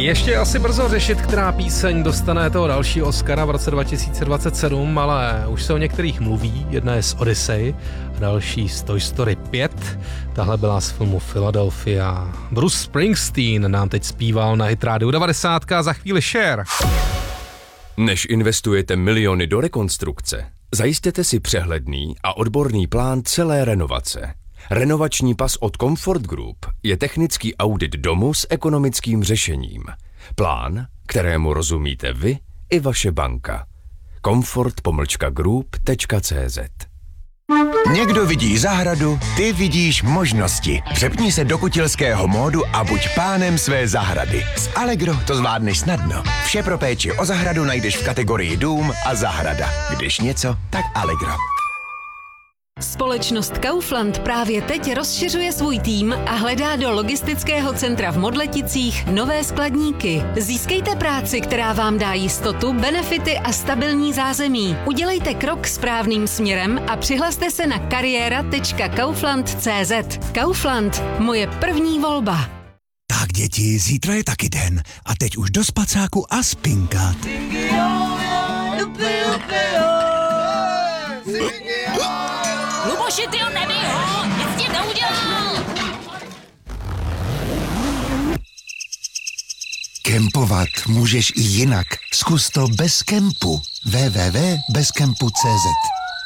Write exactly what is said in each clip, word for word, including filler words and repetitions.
Ještě asi brzo řešit, která píseň dostane toho dalšího Oscara v roce dva tisíce dvacet sedm, ale už se o některých mluví. Jedna je z Odyssey a další z Toy Story pět. Tahle byla z filmu Philadelphia. Bruce Springsteen nám teď zpíval na Hit Radio devadesát a za chvíli Cher. Než investujete miliony do rekonstrukce, zajistěte si přehledný a odborný plán celé renovace. Renovační pas od Comfort Group je technický audit domu s ekonomickým řešením. Plán, kterému rozumíte vy i vaše banka. comfort pomlčka group tečka cé zet. Někdo vidí zahradu, ty vidíš možnosti. Přepni se do kutilského módu a buď pánem své zahrady. S Allegro to zvládneš snadno. Vše pro péči o zahradu najdeš v kategorii dům a zahrada. Když něco, tak Allegro. Společnost Kaufland právě teď rozšiřuje svůj tým a hledá do logistického centra v Modleticích nové skladníky. Získejte práci, která vám dá jistotu, benefity a stabilní zázemí. Udělejte krok správným směrem a přihlaste se na kariéra tečka kaufland tečka cé zet. Kaufland, moje první volba. Tak děti, zítra je taky den a teď už do spacáku a spinkat. Luboši, ty ho nebij ho, nic s tím neudělal! Kempovat můžeš i jinak. Zkus to bez kempu. w w w tečka bezkempu tečka cé zet.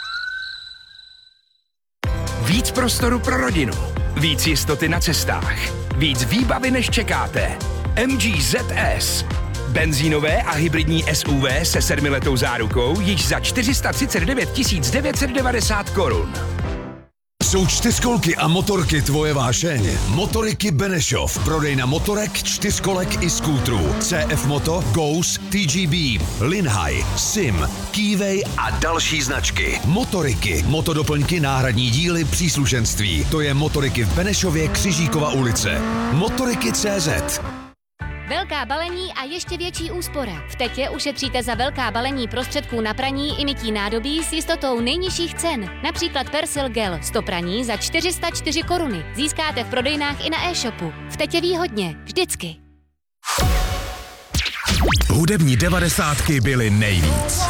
Víc prostoru pro rodinu, víc jistoty na cestách, víc výbavy než čekáte. M G Z S. Benzínové a hybridní S U V se sedmiletou zárukou již za čtyři sta třicet devět tisíc devět set devadesát korun. Jsou čtyřkolky a motorky tvoje vášeň? Motoriky Benešov. Prodejna motorek, čtyřkolek i skútrů. C F Moto, Ghost, T G B, Linhai, Sim, Keyway a další značky. Motoriky, motodoplňky, náhradní díly, příslušenství. To je Motoriky v Benešově, Křižíkova ulice. Motoriky tečka cé zet. Velká balení a ještě větší úspora. V Tetě ušetříte za velká balení prostředků na praní i mytí nádobí s jistotou nejnižších cen. Například Persil Gel sto praní za čtyři sta čtyři koruny. Získáte v prodejnách i na e-shopu. V Tetě výhodně. Vždycky. Hudební devadesátky byly nejvíc.